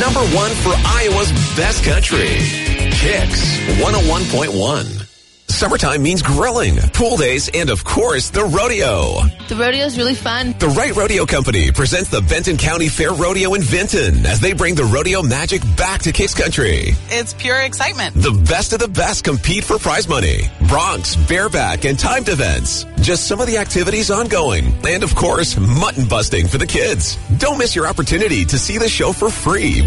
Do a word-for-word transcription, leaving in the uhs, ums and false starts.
number one for Iowa's best country. Kicks one oh one point one. Summertime means grilling, pool days, and of course, the rodeo. The rodeo is really fun. The Wright Rodeo Company presents the Benton County Fair Rodeo in Vinton as they bring the rodeo magic back to Kicks Country. It's pure excitement. The best of the best compete for prize money. Broncs, bareback, and timed events. Just some of the activities ongoing. And of course, mutton busting for the kids. Don't miss your opportunity to see the show for free.